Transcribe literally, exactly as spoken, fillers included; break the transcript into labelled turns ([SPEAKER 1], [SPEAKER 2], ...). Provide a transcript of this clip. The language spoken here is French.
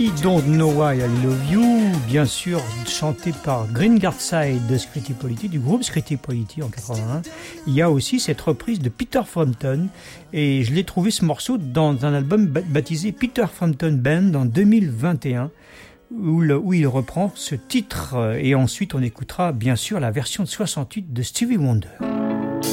[SPEAKER 1] I Don't Know Why I Love You, bien sûr chanté par Green Gardside de Scritti Politti, du groupe Scritti Politti en quatre-vingt-un. Il y a aussi cette reprise de Peter Frampton, et je l'ai trouvé ce morceau dans un album baptisé Peter Frampton Band en deux mille vingt et un, où, le, où il reprend ce titre, et ensuite on écoutera bien sûr la version de soixante-huit de Stevie Wonder.